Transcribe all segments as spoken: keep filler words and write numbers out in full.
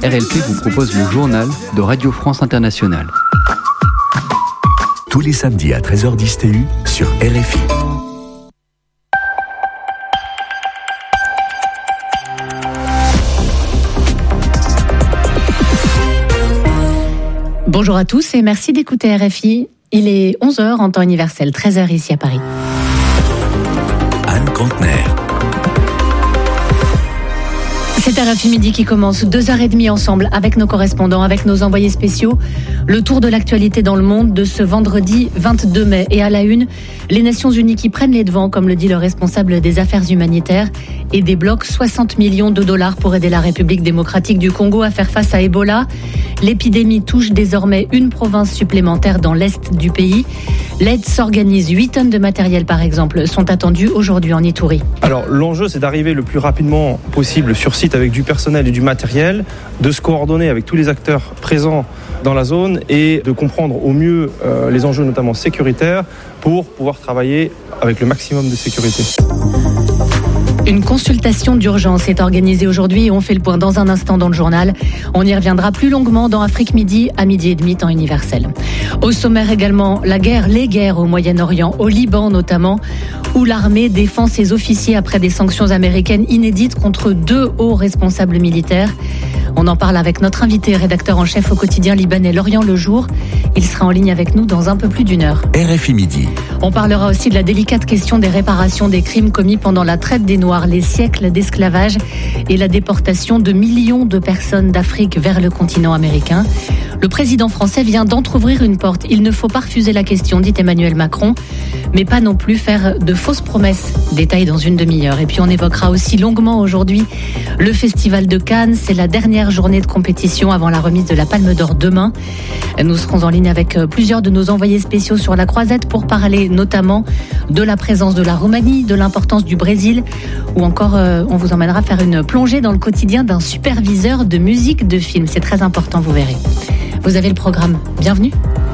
R L P vous propose le journal de Radio France Internationale. Tous les samedis à treize heures dix T U sur R F I. Bonjour à tous et merci d'écouter R F I. Il est onze heures en temps universel, treize heures ici à Paris. Anne Contener. C'est R F I Midi qui commence, deux heures trente ensemble avec nos correspondants, avec nos envoyés spéciaux. Le tour de l'actualité dans le monde de ce vendredi vingt-deux mai. Et à la une, les Nations Unies qui prennent les devants, comme le dit le responsable des affaires humanitaires, et débloquent soixante millions de dollars pour aider la République démocratique du Congo à faire face à Ebola. L'épidémie touche désormais une province supplémentaire dans l'est du pays. L'aide s'organise. huit tonnes de matériel, par exemple, sont attendues aujourd'hui en Ituri. Alors, l'enjeu, c'est d'arriver le plus rapidement possible sur site avec du personnel et du matériel, de se coordonner avec tous les acteurs présents dans la zone et de comprendre au mieux euh, les enjeux, notamment sécuritaires, pour pouvoir travailler avec le maximum de sécurité. Une consultation d'urgence est organisée aujourd'hui et on fait le point dans un instant dans le journal. On y reviendra plus longuement dans Afrique Midi à midi et demi temps universel. Au sommaire également, la guerre, les guerres au Moyen-Orient, au Liban notamment, où l'armée défend ses officiers après des sanctions américaines inédites contre deux hauts responsables militaires. On en parle avec notre invité, rédacteur en chef au quotidien libanais L'Orient Le Jour. Il sera en ligne avec nous dans un peu plus d'une heure. R F I Midi. On parlera aussi de la délicate question des réparations des crimes commis pendant la traite des Noirs, les siècles d'esclavage et la déportation de millions de personnes d'Afrique vers le continent américain. Le président français vient d'entrouvrir une porte. Il ne faut pas refuser la question, dit Emmanuel Macron, mais pas non plus faire de fausses promesses. Détail dans une demi-heure. Et puis on évoquera aussi longuement aujourd'hui le Festival de Cannes. C'est la dernière journée de compétition avant la remise de la Palme d'Or demain. Nous serons en ligne avec plusieurs de nos envoyés spéciaux sur la croisette pour parler notamment de la présence de la Roumanie, de l'importance du Brésil, ou encore euh, on vous emmènera faire une plongée dans le quotidien d'un superviseur de musique de film. C'est très important, vous verrez. Vous avez le programme. Bienvenue.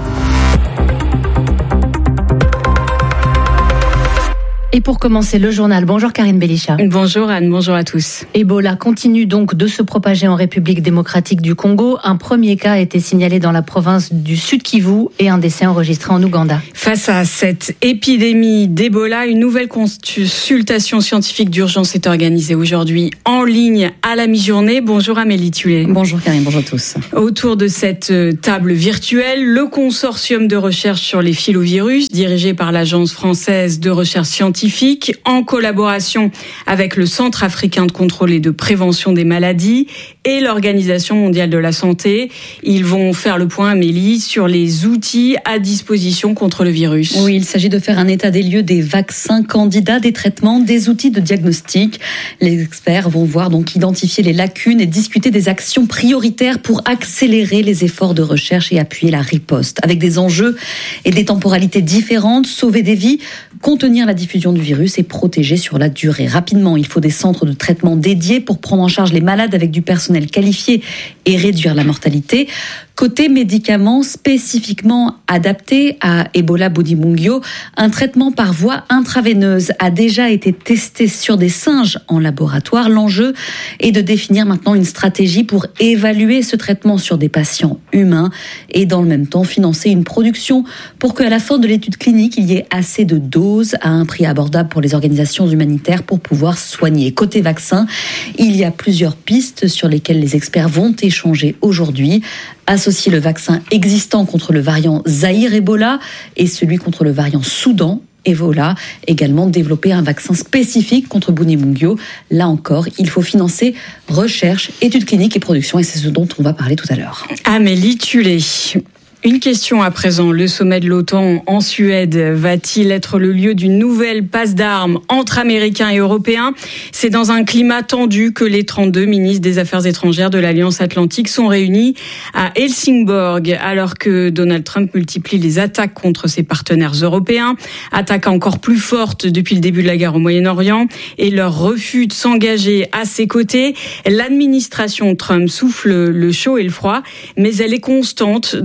Et pour commencer le journal, bonjour Karine Belisha. Bonjour Anne, bonjour à tous. Ebola continue donc de se propager en République démocratique du Congo. Un premier cas a été signalé dans la province du Sud Kivu et un décès enregistré en Ouganda. Face à cette épidémie d'Ebola, une nouvelle consultation scientifique d'urgence est organisée aujourd'hui en ligne à la mi-journée. Bonjour Amélie Tullet. Bonjour Karine, bonjour à tous. Autour de cette table virtuelle, le consortium de recherche sur les filovirus, dirigé par l'Agence française de recherche scientifique, en collaboration avec le Centre africain de contrôle et de prévention des maladies et l'Organisation mondiale de la santé. Ils vont faire le point, Amélie, sur les outils à disposition contre le virus. Oui, il s'agit de faire un état des lieux des vaccins candidats, des traitements, des outils de diagnostic. Les experts vont voir donc identifier les lacunes et discuter des actions prioritaires pour accélérer les efforts de recherche et appuyer la riposte. Avec des enjeux et des temporalités différentes, sauver des vies, contenir la diffusion du virus et protéger sur la durée. Rapidement, il faut des centres de traitement dédiés pour prendre en charge les malades avec du personnel qualifié et réduire la mortalité. Côté médicaments spécifiquement adaptés à Ebola Bundibugyo, un traitement par voie intraveineuse a déjà été testé sur des singes en laboratoire. L'enjeu est de définir maintenant une stratégie pour évaluer ce traitement sur des patients humains et dans le même temps financer une production pour qu'à la fin de l'étude clinique, il y ait assez de doses à un prix abordable pour les organisations humanitaires pour pouvoir soigner. Côté vaccin, il y a plusieurs pistes sur lesquelles les experts vont échanger aujourd'hui. Associer le vaccin existant contre le variant Zaïre Ebola et celui contre le variant Soudan Ebola, également développer un vaccin spécifique contre Bundibugyo. Là encore, il faut financer recherche, études cliniques et production, et c'est ce dont on va parler tout à l'heure. Amélie Tullet. Une question à présent. Le sommet de l'OTAN en Suède va-t-il être le lieu d'une nouvelle passe d'armes entre Américains et Européens ? C'est dans un climat tendu que les trente-deux ministres des Affaires étrangères de l'Alliance Atlantique sont réunis à Helsingborg, alors que Donald Trump multiplie les attaques contre ses partenaires européens, attaques encore plus fortes depuis le début de la guerre au Moyen-Orient et leur refus de s'engager à ses côtés. L'administration Trump souffle le chaud et le froid, mais elle est constante dans ses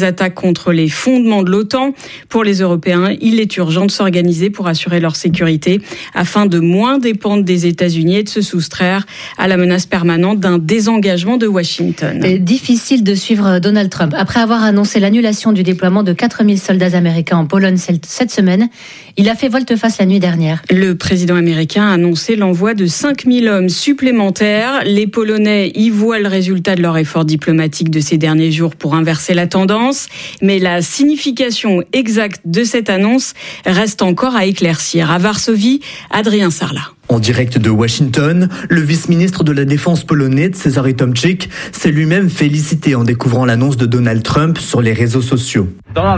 attaques contre les fondements de l'OTAN. Pour les Européens, il est urgent de s'organiser pour assurer leur sécurité afin de moins dépendre des États-Unis et de se soustraire à la menace permanente d'un désengagement de Washington. C'est difficile de suivre Donald Trump. Après avoir annoncé l'annulation du déploiement de quatre mille soldats américains en Pologne cette semaine, il a fait volte-face la nuit dernière. Le président américain a annoncé l'envoi de cinq mille hommes supplémentaires. Les Polonais y voient le résultat de leur effort diplomatique de ces derniers jours pour inverser la tendance. Mais la signification exacte de cette annonce reste encore à éclaircir. À Varsovie, Adrien Sarlat. En direct de Washington, le vice-ministre de la Défense polonais, Cezary Tomczyk, s'est lui-même félicité en découvrant l'annonce de Donald Trump sur les réseaux sociaux.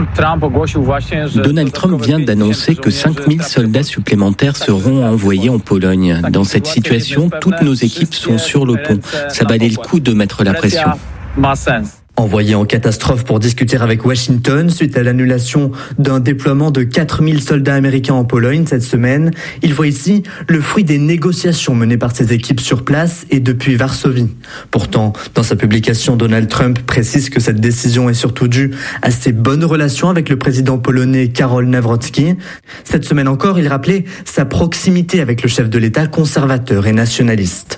Donald Trump vient d'annoncer que cinq mille soldats supplémentaires seront envoyés en Pologne. Dans cette situation, toutes nos équipes sont sur le pont. Ça valait le coup de mettre la pression. Envoyé en catastrophe pour discuter avec Washington suite à l'annulation d'un déploiement de quatre mille soldats américains en Pologne cette semaine, il voit ici le fruit des négociations menées par ses équipes sur place et depuis Varsovie. Pourtant, dans sa publication, Donald Trump précise que cette décision est surtout due à ses bonnes relations avec le président polonais Karol Nawrocki. Cette semaine encore, il rappelait sa proximité avec le chef de l'État conservateur et nationaliste.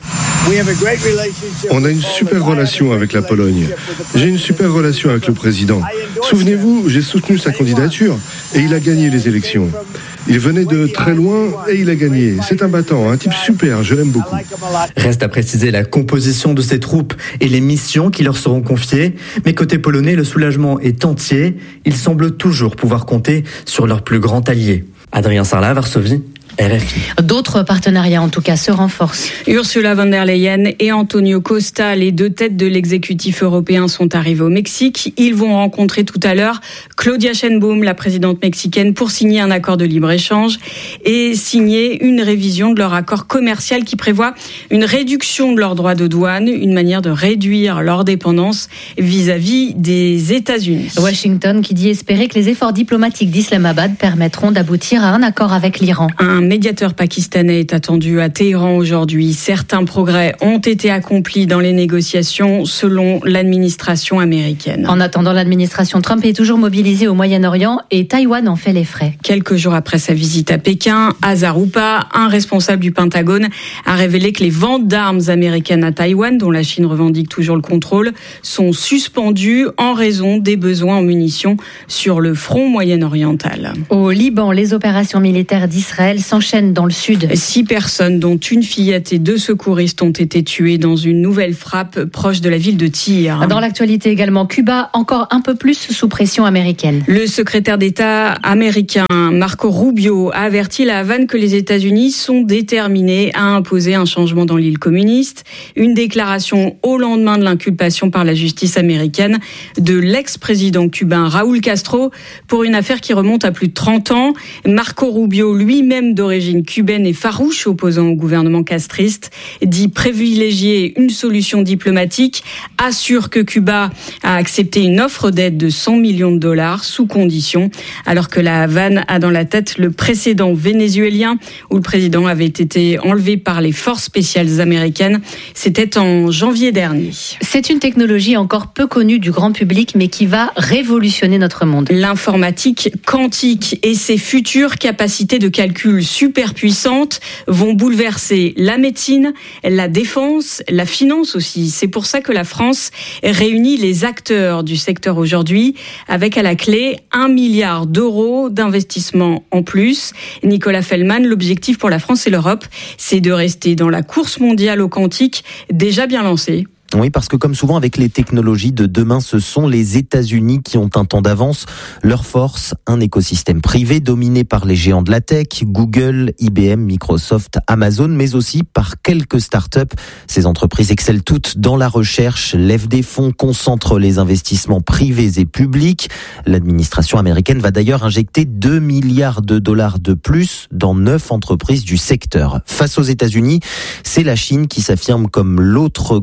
On a une super relation avec la Pologne. J'ai une super relation avec le président. Souvenez-vous, j'ai soutenu sa candidature et il a gagné les élections. Il venait de très loin et il a gagné. C'est un battant, un type super, je l'aime beaucoup. Reste à préciser la composition de ces troupes et les missions qui leur seront confiées. Mais côté polonais, le soulagement est entier. Ils semblent toujours pouvoir compter sur leur plus grand allié. Adrien Sarlat, Varsovie. R F I. D'autres partenariats, en tout cas, se renforcent. Ursula von der Leyen et Antonio Costa, les deux têtes de l'exécutif européen, sont arrivés au Mexique. Ils vont rencontrer tout à l'heure Claudia Sheinbaum, la présidente mexicaine, pour signer un accord de libre-échange et signer une révision de leur accord commercial qui prévoit une réduction de leurs droits de douane, une manière de réduire leur dépendance vis-à-vis des États-Unis. Washington qui dit espérer que les efforts diplomatiques d'Islamabad permettront d'aboutir à un accord avec l'Iran. Un médiateur pakistanais est attendu à Téhéran aujourd'hui. Certains progrès ont été accomplis dans les négociations selon l'administration américaine. En attendant, l'administration Trump est toujours mobilisée au Moyen-Orient et Taïwan en fait les frais. Quelques jours après sa visite à Pékin, à Zarupa, un responsable du Pentagone a révélé que les ventes d'armes américaines à Taïwan, dont la Chine revendique toujours le contrôle, sont suspendues en raison des besoins en munitions sur le front moyen-oriental. Au Liban, les opérations militaires d'Israël s'enchaînent dans le sud. Six personnes, dont une fillette et deux secouristes, ont été tuées dans une nouvelle frappe proche de la ville de Tyr. Dans l'actualité également, Cuba, encore un peu plus sous pression américaine. Le secrétaire d'État américain Marco Rubio a averti la Havane que les États-Unis sont déterminés à imposer un changement dans l'île communiste. Une déclaration au lendemain de l'inculpation par la justice américaine de l'ex-président cubain Raúl Castro pour une affaire qui remonte à plus de trente ans. Marco Rubio, lui-même d'origine cubaine et farouche opposant au gouvernement castriste, dit privilégier une solution diplomatique, assure que Cuba a accepté une offre d'aide de cent millions de dollars sous condition, alors que la Havane a dans la tête le précédent vénézuélien où le président avait été enlevé par les forces spéciales américaines. C'était en janvier dernier. C'est une technologie encore peu connue du grand public, mais qui va révolutionner notre monde. L'informatique quantique et ses futures capacités de calcul super puissantes vont bouleverser la médecine, la défense, la finance aussi. C'est pour ça que la France réunit les acteurs du secteur aujourd'hui, avec à la clé un milliard d'euros d'investissement en plus. Nicolas Fellman, l'objectif pour la France et l'Europe, c'est de rester dans la course mondiale au quantique, déjà bien lancée. Oui, parce que comme souvent avec les technologies de demain, ce sont les États-Unis qui ont un temps d'avance. Leur force, un écosystème privé dominé par les géants de la tech, Google, I B M, Microsoft, Amazon, mais aussi par quelques startups. Ces entreprises excellent toutes dans la recherche, lèvent des fonds, concentrent les investissements privés et publics. L'administration américaine va d'ailleurs injecter deux milliards de dollars de plus dans neuf entreprises du secteur. Face aux États-Unis, c'est la Chine qui s'affirme comme l'autre grand géant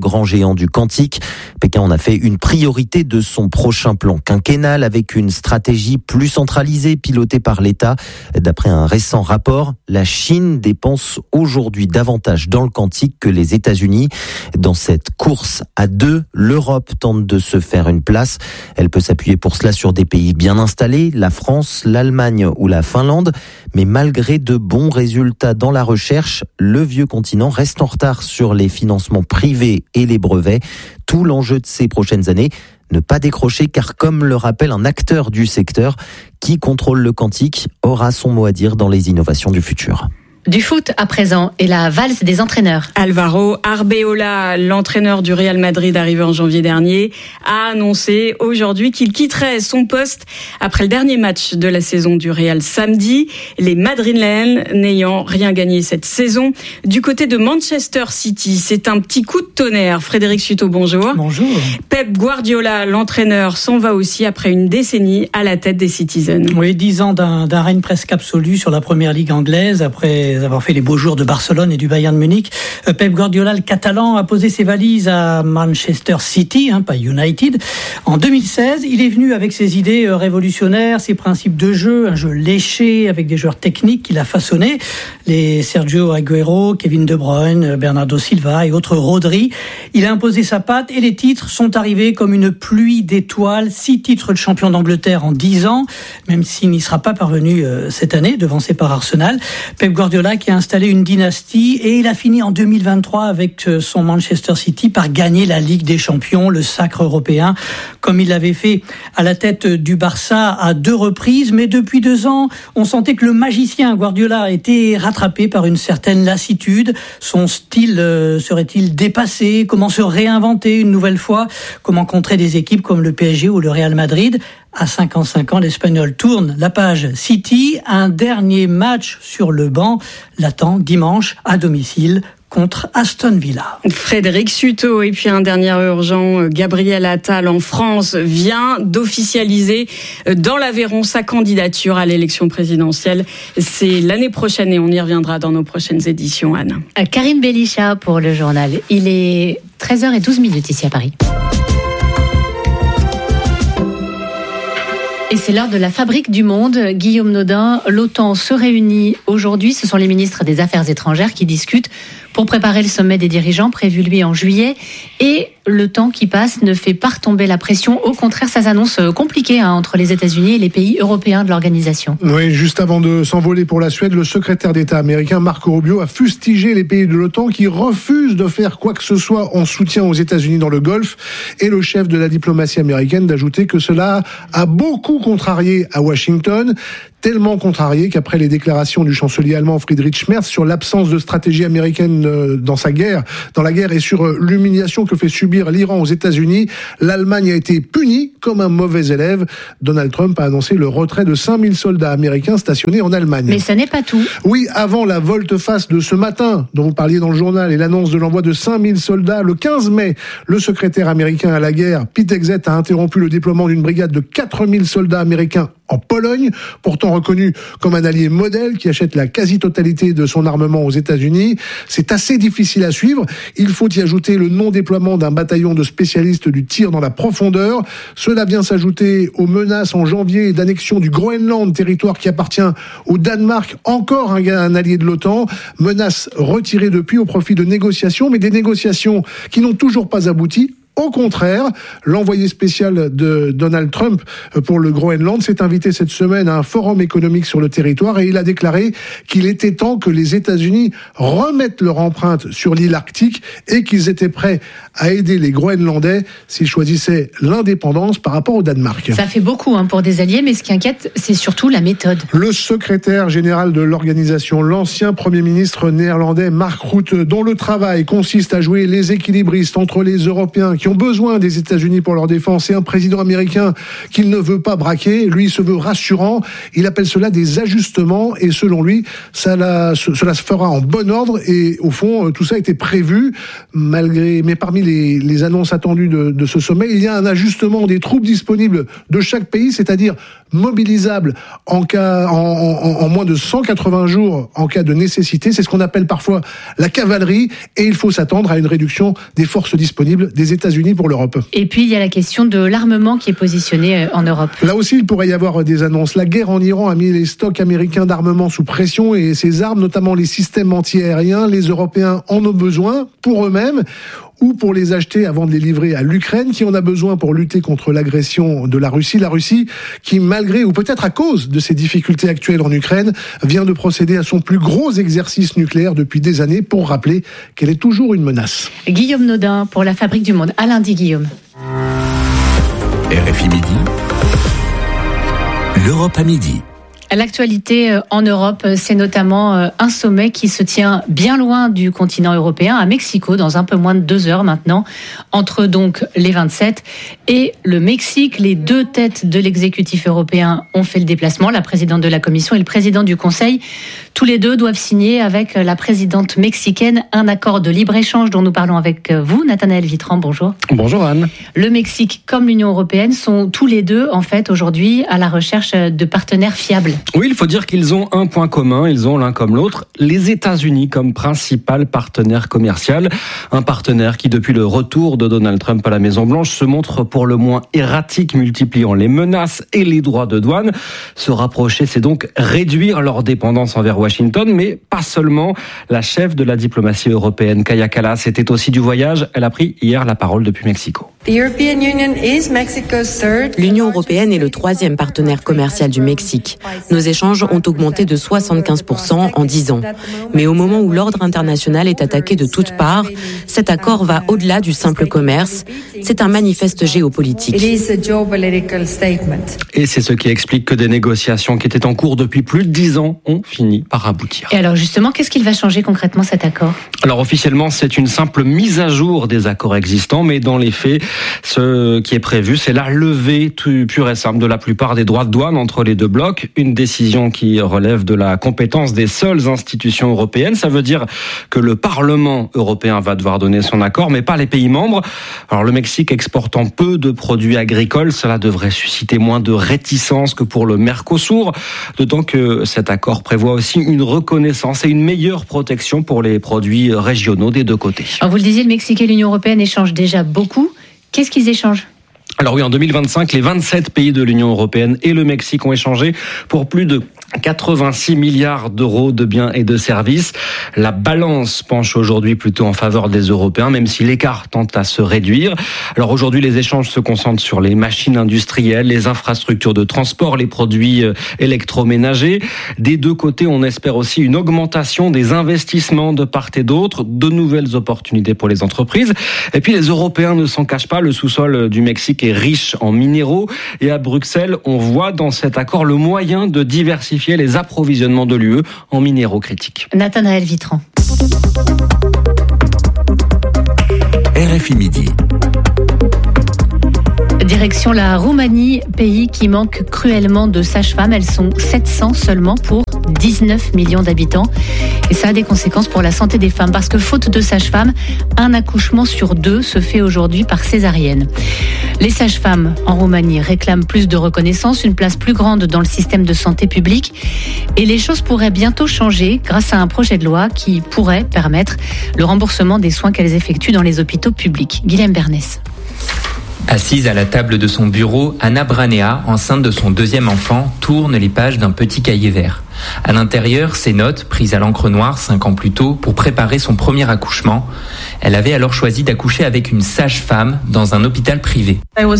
géant du quantique. Pékin en a fait une priorité de son prochain plan quinquennal avec une stratégie plus centralisée pilotée par l'État. D'après un récent rapport, la Chine dépense aujourd'hui davantage dans le quantique que les États-Unis. Dans cette course à deux, l'Europe tente de se faire une place. Elle peut s'appuyer pour cela sur des pays bien installés, la France, l'Allemagne ou la Finlande. Mais malgré de bons résultats dans la recherche, le vieux continent reste en retard sur les financements privés et les brevets. Tout l'enjeu de ces prochaines années, ne pas décrocher car comme le rappelle un acteur du secteur, qui contrôle le quantique aura son mot à dire dans les innovations du futur. Du foot à présent et la valse des entraîneurs. Alvaro Arbeola, l'entraîneur du Real Madrid arrivé en janvier dernier, a annoncé aujourd'hui qu'il quitterait son poste après le dernier match de la saison du Real samedi. Les Madrilènes n'ayant rien gagné cette saison. Du côté de Manchester City, c'est un petit coup de tonnerre. Frédéric Suto, bonjour. Bonjour. Pep Guardiola, l'entraîneur, s'en va aussi après une décennie à la tête des Citizens. Oui, dix ans d'un, d'un règne presque absolu sur la première ligue anglaise après avoir fait les beaux jours de Barcelone et du Bayern de Munich. Pep Guardiola, le Catalan, a posé ses valises à Manchester City, hein, pas United. En deux mille seize, il est venu avec ses idées révolutionnaires, ses principes de jeu, un jeu léché avec des joueurs techniques qu'il a façonnés, les Sergio Aguero, Kevin De Bruyne, Bernardo Silva et autres Rodri. Il a imposé sa patte et les titres sont arrivés comme une pluie d'étoiles. Six titres de champion d'Angleterre en dix ans, même s'il n'y sera pas parvenu cette année, devancé par Arsenal. Pep Guardiola qui a installé une dynastie et il a fini en deux mille vingt-trois avec son Manchester City par gagner la Ligue des Champions, le sacre européen, comme il l'avait fait à la tête du Barça à deux reprises. Mais depuis deux ans, on sentait que le magicien Guardiola était rattrapé par une certaine lassitude. Son style euh, serait-il dépassé? Comment se réinventer une nouvelle fois? Comment contrer des équipes comme le P S G ou le Real Madrid? À cinquante-cinq ans, l'Espagnol tourne la page City. Un dernier match sur le banc l'attend dimanche à domicile contre Aston Villa. Frédéric Suto, et puis un dernier urgent, Gabriel Attal en France vient d'officialiser dans l'Aveyron sa candidature à l'élection présidentielle. C'est l'année prochaine et on y reviendra dans nos prochaines éditions, Anne. Karim Belisha pour le journal. Il est treize heures douze ici à Paris. Et c'est l'heure de la fabrique du monde. Guillaume Nodin, l'OTAN se réunit aujourd'hui. Ce sont les ministres des Affaires étrangères qui discutent pour préparer le sommet des dirigeants prévu lui en juillet. Et le temps qui passe ne fait pas retomber la pression. Au contraire, ça s'annonce compliqué hein, entre les États-Unis et les pays européens de l'organisation. Oui, juste avant de s'envoler pour la Suède, le secrétaire d'État américain Marco Rubio a fustigé les pays de l'OTAN qui refusent de faire quoi que ce soit en soutien aux États-Unis dans le Golfe. Et le chef de la diplomatie américaine d'ajouter que cela a beaucoup contrarié à Washington. Tellement contrarié qu'après les déclarations du chancelier allemand Friedrich Merz sur l'absence de stratégie américaine dans sa guerre, dans la guerre et sur l'humiliation que fait subir l'Iran aux États-Unis, l'Allemagne a été punie comme un mauvais élève. Donald Trump a annoncé le retrait de cinq mille soldats américains stationnés en Allemagne. Mais ça n'est pas tout. Oui, avant la volte-face de ce matin, dont vous parliez dans le journal, et l'annonce de l'envoi de cinq mille soldats, le quinze mai, le secrétaire américain à la guerre, Pete Hegseth, a interrompu le déploiement d'une brigade de quatre mille soldats américains en Pologne, pourtant reconnu comme un allié modèle qui achète la quasi-totalité de son armement aux États-Unis. C'est assez difficile à suivre. Il faut y ajouter le non-déploiement d'un bataillon de spécialistes du tir dans la profondeur. Cela vient s'ajouter aux menaces en janvier d'annexion du Groenland, territoire qui appartient au Danemark, encore un, un allié de l'OTAN. Menaces retirées depuis au profit de négociations, mais des négociations qui n'ont toujours pas abouti. Au contraire, l'envoyé spécial de Donald Trump pour le Groenland s'est invité cette semaine à un forum économique sur le territoire et il a déclaré qu'il était temps que les États-Unis remettent leur empreinte sur l'île arctique et qu'ils étaient prêts à aider les Groenlandais s'ils choisissaient l'indépendance par rapport au Danemark. Ça fait beaucoup hein, pour des alliés, mais ce qui inquiète, c'est surtout la méthode. Le secrétaire général de l'organisation, l'ancien Premier ministre néerlandais Mark Rutte, dont le travail consiste à jouer les équilibristes entre les Européens qui ont besoin des États-Unis pour leur défense et un président américain qu'il ne veut pas braquer. Lui, il se veut rassurant. Il appelle cela des ajustements et selon lui, ça la, cela se fera en bon ordre et au fond, tout ça a été prévu malgré, mais parmi les, les annonces attendues de, de ce sommet, il y a un ajustement des troupes disponibles de chaque pays, c'est-à-dire mobilisables en cas, en, en, en moins de cent quatre-vingts jours en cas de nécessité. C'est ce qu'on appelle parfois la cavalerie et il faut s'attendre à une réduction des forces disponibles des États-Unis pour l'Europe. Et puis il y a la question de l'armement qui est positionné en Europe. Là aussi, il pourrait y avoir des annonces. La guerre en Iran a mis les stocks américains d'armement sous pression et ces armes, notamment les systèmes anti-aériens, les Européens en ont besoin pour eux-mêmes ou pour les acheter avant de les livrer à l'Ukraine, qui en a besoin pour lutter contre l'agression de la Russie. La Russie qui, malgré ou peut-être à cause de ses difficultés actuelles en Ukraine, vient de procéder à son plus gros exercice nucléaire depuis des années pour rappeler qu'elle est toujours une menace. Guillaume Nodin pour la Fabrique du Monde. À lundi, Guillaume. R F I Midi. L'Europe à midi. L'actualité en Europe, c'est notamment un sommet qui se tient bien loin du continent européen, à Mexico, dans un peu moins de deux heures maintenant, entre donc les vingt-sept et le Mexique. Les deux têtes de l'exécutif européen ont fait le déplacement, la présidente de la Commission et le président du Conseil. Tous les deux doivent signer avec la présidente mexicaine un accord de libre-échange dont nous parlons avec vous, Nathanaël Vitran. Bonjour. Bonjour Anne. Le Mexique comme l'Union européenne sont tous les deux, en fait, aujourd'hui, à la recherche de partenaires fiables. Oui, il faut dire qu'ils ont un point commun, ils ont l'un comme l'autre, les États-Unis comme principal partenaire commercial. Un partenaire qui, depuis le retour de Donald Trump à la Maison-Blanche, se montre pour le moins erratique, multipliant les menaces et les droits de douane. Se rapprocher, c'est donc réduire leur dépendance envers Washington, mais pas seulement. La chef de la diplomatie européenne, Kaja Kallas, était aussi du voyage. Elle a pris hier la parole depuis Mexico. L'Union européenne est le troisième partenaire commercial du Mexique. Nos échanges ont augmenté de soixante-quinze pour cent en dix ans. Mais au moment où l'ordre international est attaqué de toutes parts, cet accord va au-delà du simple commerce. C'est un manifeste géopolitique. Et c'est ce qui explique que des négociations qui étaient en cours depuis plus de dix ans ont fini par aboutir. Et alors justement, qu'est-ce qu'il va changer concrètement cet accord ? Alors officiellement, c'est une simple mise à jour des accords existants, mais dans les faits, ce qui est prévu, c'est la levée pure et simple de la plupart des droits de douane entre les deux blocs. Une décision qui relève de la compétence des seules institutions européennes. Ça veut dire que le Parlement européen va devoir donner son accord, mais pas les pays membres. Alors le Mexique exportant peu de produits agricoles, cela devrait susciter moins de réticence que pour le Mercosur, d'autant que cet accord prévoit aussi une reconnaissance et une meilleure protection pour les produits régionaux des deux côtés. Alors vous le disiez, le Mexique et l'Union européenne échangent déjà beaucoup. Qu'est-ce qu'ils échangent ? Alors oui, en deux mille vingt-cinq, les vingt-sept pays de l'Union européenne et le Mexique ont échangé pour plus de quatre-vingt-six milliards d'euros de biens et de services. La balance penche aujourd'hui plutôt en faveur des Européens, même si l'écart tente à se réduire. Alors aujourd'hui, les échanges se concentrent sur les machines industrielles, les infrastructures de transport, les produits électroménagers. Des deux côtés, on espère aussi une augmentation des investissements de part et d'autre, de nouvelles opportunités pour les entreprises. Et puis les Européens ne s'en cachent pas, le sous-sol du Mexique est riche en minéraux. Et à Bruxelles, on voit dans cet accord le moyen de diversifier les approvisionnements de l'U E en minéraux critiques. Nathanaël Vitran. R F I Midi. Direction la Roumanie, pays qui manque cruellement de sages-femmes. Elles sont sept cents seulement pour dix-neuf millions d'habitants. Et ça a des conséquences pour la santé des femmes. Parce que faute de sages-femmes, un accouchement sur deux se fait aujourd'hui par césarienne. Les sages-femmes en Roumanie réclament plus de reconnaissance, une place plus grande dans le système de santé publique. Et les choses pourraient bientôt changer grâce à un projet de loi qui pourrait permettre le remboursement des soins qu'elles effectuent dans les hôpitaux publics. Guilhem Bernès. Assise à la table de son bureau, Anna Branea, enceinte de son deuxième enfant, tourne les pages d'un petit cahier vert. À l'intérieur, ses notes, prises à l'encre noire cinq ans plus tôt pour préparer son premier accouchement. Elle avait alors choisi d'accoucher avec une sage-femme dans un hôpital privé.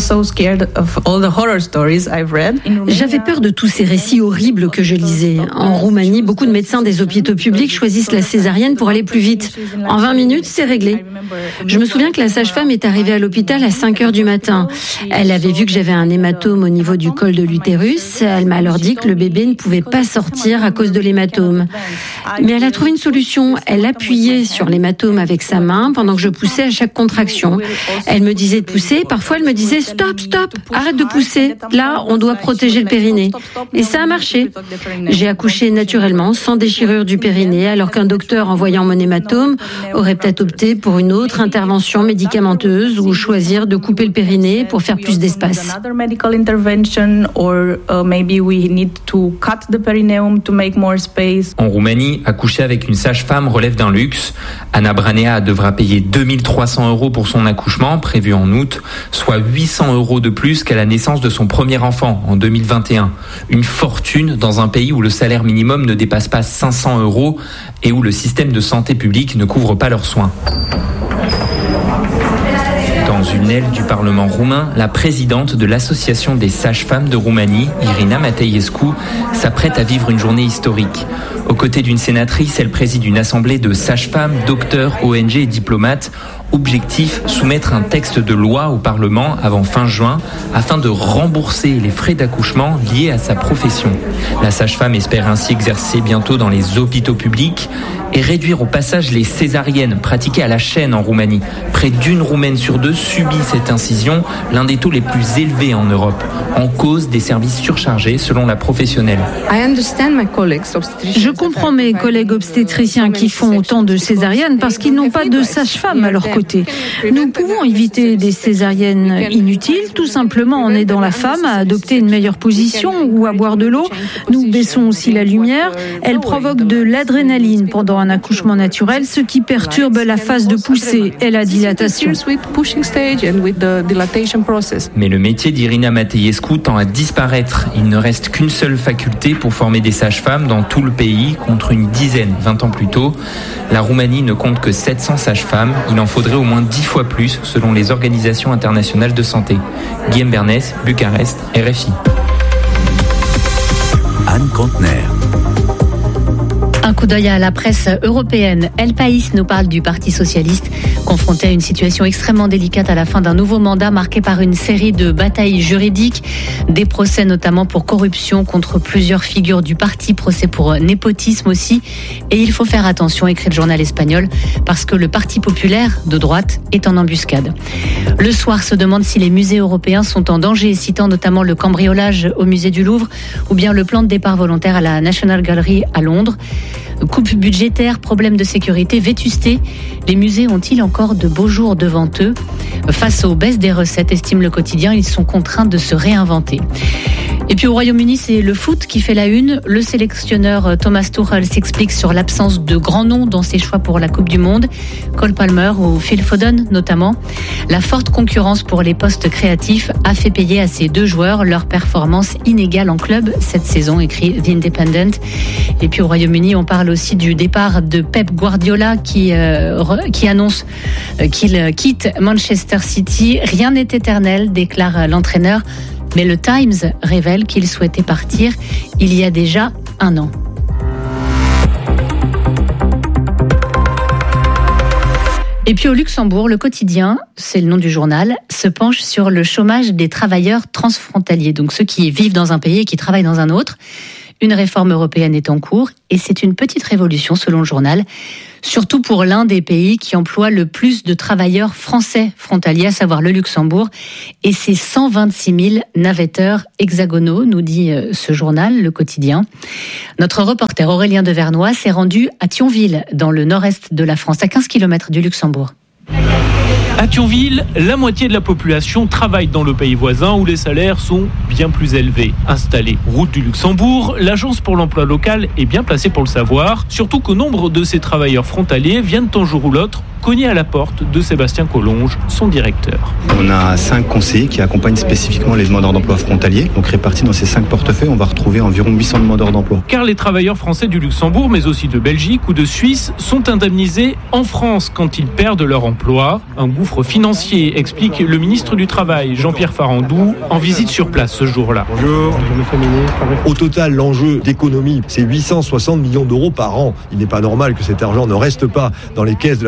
J'avais peur de tous ces récits horribles que je lisais. En Roumanie, beaucoup de médecins des hôpitaux publics choisissent la césarienne pour aller plus vite. En vingt minutes, c'est réglé. Je me souviens que la sage-femme est arrivée à l'hôpital à cinq heures du matin. Elle avait vu que j'avais un hématome au niveau du col de l'utérus. Elle m'a alors dit que le bébé ne pouvait pas sortir à cause de l'hématome. Mais elle a trouvé une solution. Elle appuyait sur l'hématome avec sa main main pendant que je poussais à chaque contraction. Elle me disait de pousser, parfois elle me disait stop, stop, arrête de pousser. Là, on doit protéger le périnée. Et ça a marché. J'ai accouché naturellement, sans déchirure du périnée, alors qu'un docteur, en voyant mon hématome, aurait peut-être opté pour une autre intervention médicamenteuse ou choisir de couper le périnée pour faire plus d'espace. En Roumanie, accoucher avec une sage-femme relève d'un luxe. Anna Branea devra payer deux mille trois cents euros pour son accouchement, prévu en août, soit huit cents euros de plus qu'à la naissance de son premier enfant en deux mille vingt et un. Une fortune dans un pays où le salaire minimum ne dépasse pas cinq cents euros et où le système de santé publique ne couvre pas leurs soins. Dans une aile du Parlement roumain, la présidente de l'Association des sages-femmes de Roumanie, Irina Mateiescu, s'apprête à vivre une journée historique. Aux côtés d'une sénatrice, elle préside une assemblée de sages-femmes, docteurs, O N G et diplomates. Objectif, soumettre un texte de loi au Parlement avant fin juin afin de rembourser les frais d'accouchement liés à sa profession. La sage-femme espère ainsi exercer bientôt dans les hôpitaux publics et réduire au passage les césariennes pratiquées à la chaîne en Roumanie. Près d'une Roumaine sur deux subit cette incision, l'un des taux les plus élevés en Europe, en cause des services surchargés selon la professionnelle. Je comprends mes collègues obstétriciens qui font autant de césariennes parce qu'ils n'ont pas de sage-femme à leur côté. Nous pouvons éviter des césariennes inutiles, tout simplement en aidant la femme à adopter une meilleure position ou à boire de l'eau. Nous baissons aussi la lumière. Elle provoque de l'adrénaline pendant un accouchement naturel, ce qui perturbe la phase de poussée et la dilatation. Mais le métier d'Irina Mateiescu tend à disparaître. Il ne reste qu'une seule faculté pour former des sages-femmes dans tout le pays, contre une dizaine vingt ans plus tôt. La Roumanie ne compte que sept cents sages-femmes. Il en faudrait au moins dix fois plus selon les organisations internationales de santé. Guillaume Bernès, Bucarest, R F I. Anne Kantner. Un coup d'œil à la presse européenne. El País nous parle du Parti socialiste, confronté à une situation extrêmement délicate à la fin d'un nouveau mandat marqué par une série de batailles juridiques, des procès notamment pour corruption contre plusieurs figures du parti, procès pour népotisme aussi. Et il faut faire attention, écrit le journal espagnol, parce que le Parti populaire de droite est en embuscade. Le Soir se demande si les musées européens sont en danger, citant notamment le cambriolage au musée du Louvre ou bien le plan de départ volontaire à la National Gallery à Londres. Coupe budgétaire, problème de sécurité, vétusté. Les musées ont-ils encore de beaux jours devant eux ? Face aux baisses des recettes, estime le quotidien, ils sont contraints de se réinventer. Et puis au Royaume-Uni, c'est le foot qui fait la une. Le sélectionneur Thomas Tuchel s'explique sur l'absence de grands noms dans ses choix pour la Coupe du Monde. Cole Palmer ou Phil Foden notamment. La forte concurrence pour les postes créatifs a fait payer à ces deux joueurs leur performance inégale en club cette saison, écrit The Independent. Et puis au Royaume-Uni, on parle aussi du départ de Pep Guardiola qui, euh, re, qui annonce euh, qu'il quitte Manchester City. Rien n'est éternel, déclare l'entraîneur. Mais le Times révèle qu'il souhaitait partir il y a déjà un an. Et puis au Luxembourg, le quotidien, c'est le nom du journal, se penche sur le chômage des travailleurs transfrontaliers, donc ceux qui vivent dans un pays et qui travaillent dans un autre. Une réforme européenne est en cours et c'est une petite révolution selon le journal, surtout pour l'un des pays qui emploie le plus de travailleurs français frontaliers, à savoir le Luxembourg, et ses cent vingt-six mille navetteurs hexagonaux, nous dit ce journal, le quotidien. Notre reporter Aurélien Devernois s'est rendu à Thionville, dans le nord-est de la France, à quinze kilomètres du Luxembourg. À Thionville, la moitié de la population travaille dans le pays voisin où les salaires sont bien plus élevés. Installée route du Luxembourg, l'Agence pour l'emploi local est bien placée pour le savoir, surtout que nombre de ces travailleurs frontaliers viennent un jour ou l'autre cogner à la porte de Sébastien Collonge, son directeur. On a cinq conseillers qui accompagnent spécifiquement les demandeurs d'emploi frontaliers. Donc répartis dans ces cinq portefeuilles, on va retrouver environ huit cents demandeurs d'emploi. Car les travailleurs français du Luxembourg, mais aussi de Belgique ou de Suisse, sont indemnisés en France quand ils perdent leur emploi. Un gouffre financier, explique le ministre du Travail, Jean-Pierre Farandou, en visite sur place ce jour-là. Bonjour. Au total, l'enjeu d'économie, c'est huit cent soixante millions d'euros par an. Il n'est pas normal que cet argent ne reste pas dans les caisses de l'assurance chômage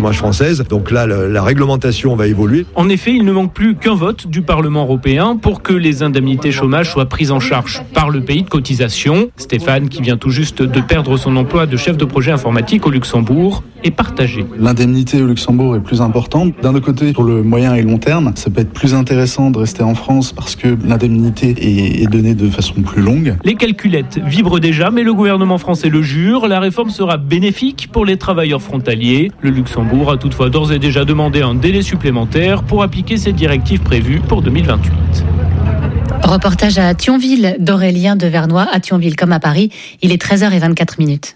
chômage française. Donc là, le, la réglementation va évoluer. En effet, il ne manque plus qu'un vote du Parlement européen pour que les indemnités chômage soient prises en charge par le pays de cotisation. Stéphane, qui vient tout juste de perdre son emploi de chef de projet informatique au Luxembourg, est partagé. L'indemnité au Luxembourg est plus importante. D'un autre côté, pour le moyen et long terme, ça peut être plus intéressant de rester en France parce que l'indemnité est donnée de façon plus longue. Les calculettes vibrent déjà, mais le gouvernement français le jure, la réforme sera bénéfique pour les travailleurs frontaliers. Le Luxembourg a toutefois d'ores et déjà demandé un délai supplémentaire pour appliquer ces directives prévues pour deux mille vingt-huit. Reportage à Thionville d'Aurélien de Vernois. À Thionville comme à Paris, il est treize heures vingt-quatre minutes.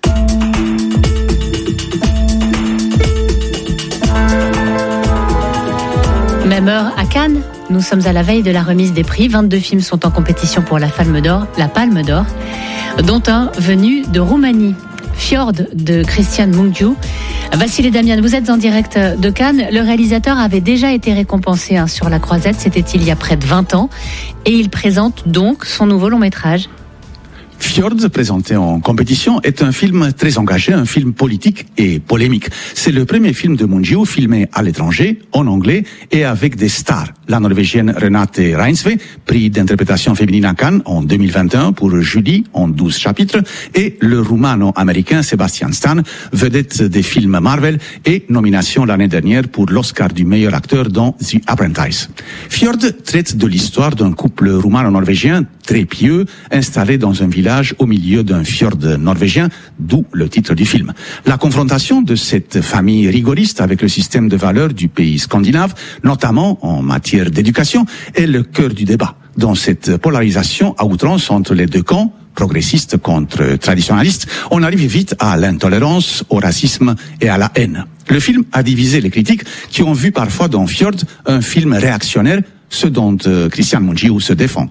Même heure à Cannes, nous sommes à la veille de la remise des prix. vingt-deux films sont en compétition pour la Palme d'Or, la Palme d'Or, dont un venu de Roumanie. Fjord de Cristian Mungiu. Vassili Damian, vous êtes en direct de Cannes. Le réalisateur avait déjà été récompensé hein, sur La Croisette, c'était il y a près de vingt ans. Et il présente donc son nouveau long métrage. Fjord, présenté en compétition, est un film très engagé, un film politique et polémique. C'est le premier film de Mungiu filmé à l'étranger, en anglais et avec des stars. La Norvégienne Renate Reinsve, prix d'interprétation féminine à Cannes en deux mille vingt et un pour Julie en douze chapitres, et le Roumano-américain Sebastian Stan, vedette des films Marvel et nomination l'année dernière pour l'Oscar du meilleur acteur dans The Apprentice. Fjord traite de l'histoire d'un couple roumano-norvégien très pieux, installé dans un village au milieu d'un fjord norvégien, d'où le titre du film. La confrontation de cette famille rigoriste avec le système de valeurs du pays scandinave, notamment en matière d'éducation, est le cœur du débat. Dans cette polarisation à outrance entre les deux camps, progressistes contre traditionnalistes, on arrive vite à l'intolérance, au racisme et à la haine. Le film a divisé les critiques qui ont vu parfois dans Fjord un film réactionnaire, ce dont euh, Cristian Mungiu se défend.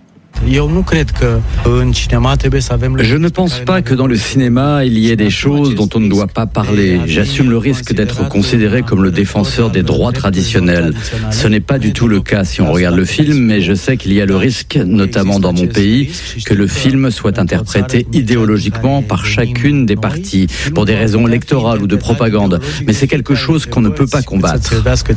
Je ne pense pas que dans le cinéma, il y ait des choses dont on ne doit pas parler. J'assume le risque d'être considéré comme le défenseur des droits traditionnels. Ce n'est pas du tout le cas si on regarde le film, mais je sais qu'il y a le risque, notamment dans mon pays, que le film soit interprété idéologiquement par chacune des parties, pour des raisons électorales ou de propagande. Mais c'est quelque chose qu'on ne peut pas combattre.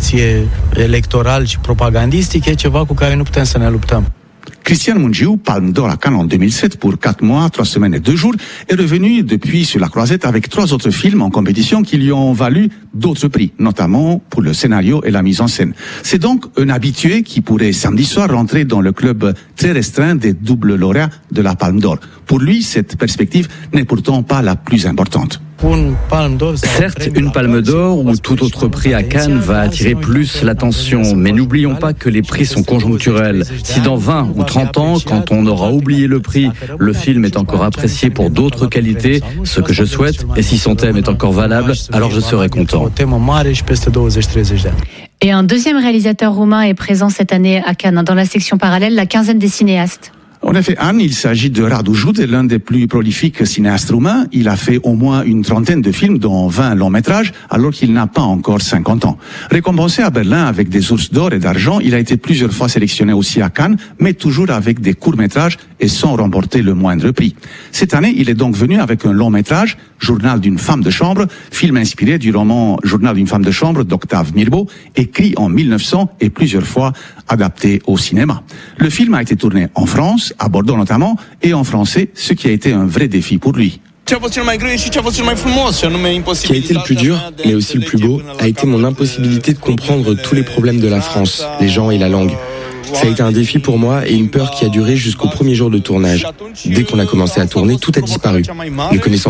Cristian Mungiu, Palme d'Or à Cannes en deux mille sept pour quatre mois, trois semaines et deux jours, est revenu depuis sur La Croisette avec trois autres films en compétition qui lui ont valu d'autres prix, notamment pour le scénario et la mise en scène. C'est donc un habitué qui pourrait samedi soir rentrer dans le club très restreint des doubles lauréats de la Palme d'Or. Pour lui, cette perspective n'est pourtant pas la plus importante. Certes, une palme d'or ou tout autre prix à Cannes va attirer plus l'attention, mais n'oublions pas que les prix sont conjoncturels. Si dans vingt ou trente ans, quand on aura oublié le prix, le film est encore apprécié pour d'autres qualités, ce que je souhaite, et si son thème est encore valable, alors je serai content. Et un deuxième réalisateur roumain est présent cette année à Cannes, dans la section parallèle, la quinzaine des cinéastes. En effet, Anne, il s'agit de Radu Jude, l'un des plus prolifiques cinéastes roumains. Il a fait au moins une trentaine de films, dont vingt longs métrages, alors qu'il n'a pas encore cinquante ans. Récompensé à Berlin avec des ours d'or et d'argent, il a été plusieurs fois sélectionné aussi à Cannes, mais toujours avec des courts métrages et sans remporter le moindre prix. Cette année, il est donc venu avec un long métrage, Journal d'une femme de chambre, film inspiré du roman Journal d'une femme de chambre d'Octave Mirbeau, écrit en mille neuf cents et plusieurs fois adapté au cinéma. Le film a été tourné en France, à Bordeaux notamment, et en français, ce qui a été un vrai défi pour lui. Ce qui a été le plus dur, mais aussi le plus beau, a été mon impossibilité de comprendre tous les problèmes de la France, les gens et la langue. Ça a été un défi pour moi et une peur qui a duré jusqu'au premier jour de tournage. Dès qu'on a commencé à tourner, tout a disparu. Ne connaissant